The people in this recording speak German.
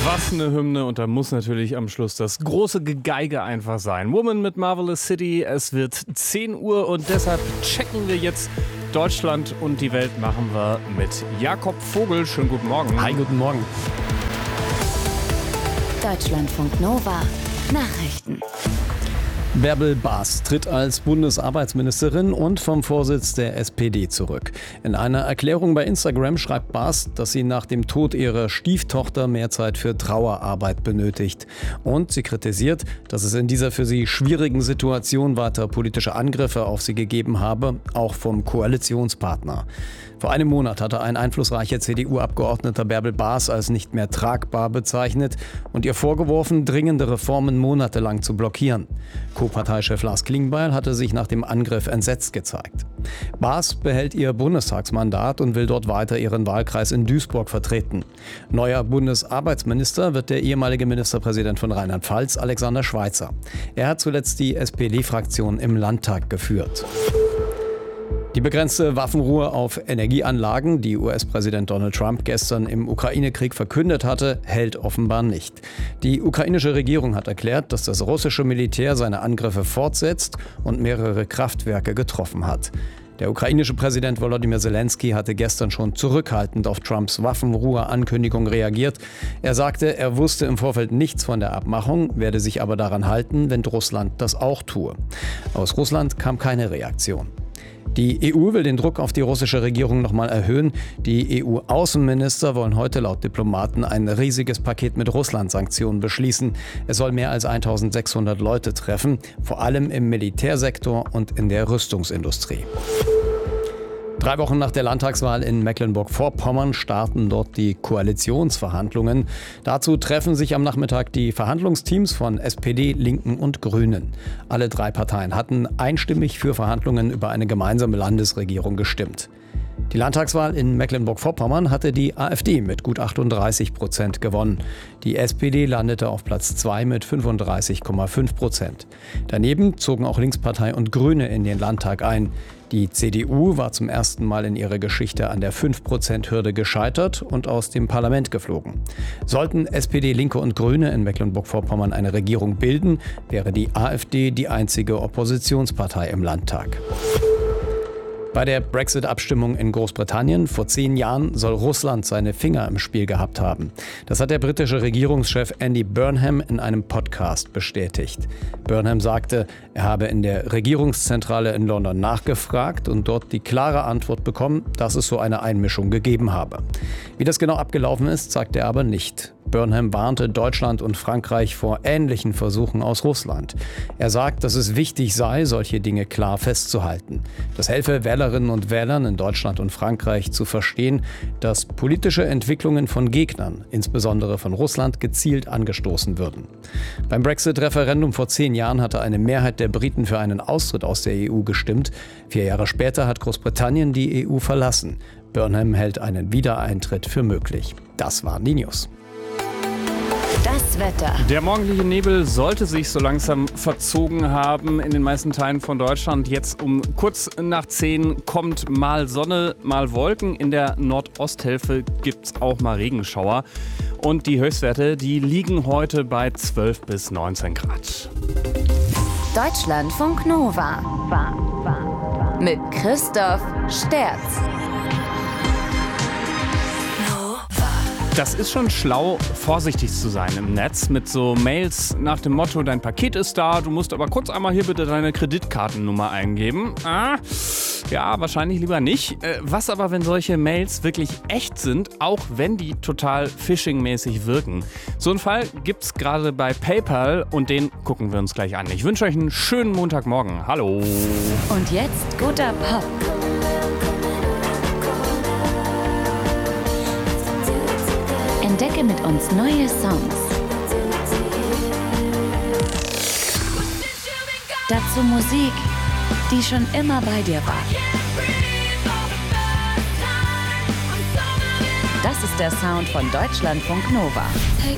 Was eine Hymne, und da muss natürlich am Schluss das große Gegeige einfach sein. Woman mit Marvelous City, es wird 10 Uhr und deshalb checken wir jetzt Deutschland und die Welt machen wir mit Jakob Vogel. Schönen guten Morgen. Hi, guten Morgen. Deutschlandfunk Nova Nachrichten. Bärbel Baas tritt als Bundesarbeitsministerin und vom Vorsitz der SPD zurück. In einer Erklärung bei Instagram schreibt Baas, dass sie nach dem Tod ihrer Stieftochter mehr Zeit für Trauerarbeit benötigt. Und sie kritisiert, dass es in dieser für sie schwierigen Situation weiter politische Angriffe auf sie gegeben habe, auch vom Koalitionspartner. Vor einem Monat hatte ein einflussreicher CDU-Abgeordneter Bärbel Baas als nicht mehr tragbar bezeichnet und ihr vorgeworfen, dringende Reformen monatelang zu blockieren. Co-Parteichef Lars Klingbeil hatte sich nach dem Angriff entsetzt gezeigt. Baas behält ihr Bundestagsmandat und will dort weiter ihren Wahlkreis in Duisburg vertreten. Neuer Bundesarbeitsminister wird der ehemalige Ministerpräsident von Rheinland-Pfalz, Alexander Schweitzer. Er hat zuletzt die SPD-Fraktion im Landtag geführt. Die begrenzte Waffenruhe auf Energieanlagen, die US-Präsident Donald Trump gestern im Ukraine-Krieg verkündet hatte, hält offenbar nicht. Die ukrainische Regierung hat erklärt, dass das russische Militär seine Angriffe fortsetzt und mehrere Kraftwerke getroffen hat. Der ukrainische Präsident Volodymyr Zelensky hatte gestern schon zurückhaltend auf Trumps Waffenruhe-Ankündigung reagiert. Er sagte, er wusste im Vorfeld nichts von der Abmachung, werde sich aber daran halten, wenn Russland das auch tue. Aus Russland kam keine Reaktion. Die EU will den Druck auf die russische Regierung nochmal erhöhen. Die EU-Außenminister wollen heute laut Diplomaten ein riesiges Paket mit Russland-Sanktionen beschließen. Es soll mehr als 1600 Leute treffen, vor allem im Militärsektor und in der Rüstungsindustrie. 3 Wochen nach der Landtagswahl in Mecklenburg-Vorpommern starten dort die Koalitionsverhandlungen. Dazu treffen sich am Nachmittag die Verhandlungsteams von SPD, Linken und Grünen. Alle 3 Parteien hatten einstimmig für Verhandlungen über eine gemeinsame Landesregierung gestimmt. Die Landtagswahl in Mecklenburg-Vorpommern hatte die AfD mit gut 38% gewonnen. Die SPD landete auf Platz 2 mit 35,5%. Daneben zogen auch Linkspartei und Grüne in den Landtag ein. Die CDU war zum ersten Mal in ihrer Geschichte an der 5%-Hürde gescheitert und aus dem Parlament geflogen. Sollten SPD, Linke und Grüne in Mecklenburg-Vorpommern eine Regierung bilden, wäre die AfD die einzige Oppositionspartei im Landtag. Bei der Brexit-Abstimmung in Großbritannien vor 10 Jahren soll Russland seine Finger im Spiel gehabt haben. Das hat der britische Regierungschef Andy Burnham in einem Podcast bestätigt. Burnham sagte, er habe in der Regierungszentrale in London nachgefragt und dort die klare Antwort bekommen, dass es so eine Einmischung gegeben habe. Wie das genau abgelaufen ist, sagt er aber nicht. Burnham warnte Deutschland und Frankreich vor ähnlichen Versuchen aus Russland. Er sagt, dass es wichtig sei, solche Dinge klar festzuhalten. Das helfe Wählerinnen und Wählern in Deutschland und Frankreich zu verstehen, dass politische Entwicklungen von Gegnern, insbesondere von Russland, gezielt angestoßen würden. Beim Brexit-Referendum vor 10 Jahren hatte eine Mehrheit der Briten für einen Austritt aus der EU gestimmt. 4 Jahre später hat Großbritannien die EU verlassen. Burnham hält einen Wiedereintritt für möglich. Das waren die News. Das Wetter. Der morgendliche Nebel sollte sich so langsam verzogen haben in den meisten Teilen von Deutschland. Jetzt um kurz nach 10 kommt mal Sonne, mal Wolken. In der Nordosthälfte gibt es auch mal Regenschauer. Und die Höchstwerte, die liegen heute bei 12 bis 19 Grad. Deutschlandfunk Nova. Mit Christoph Sterz. Das ist schon schlau, vorsichtig zu sein im Netz mit so Mails nach dem Motto, dein Paket ist da, du musst aber kurz einmal hier bitte deine Kreditkartennummer eingeben. Ja, wahrscheinlich lieber nicht. Was aber, wenn solche Mails wirklich echt sind, auch wenn die total phishing-mäßig wirken? So einen Fall gibt's gerade bei PayPal und den gucken wir uns gleich an. Ich wünsche euch einen schönen Montagmorgen. Hallo. Und jetzt guter Pop. Entdecke mit uns neue Songs. Dazu Musik, die schon immer bei dir war. Das ist der Sound von Deutschlandfunk Nova.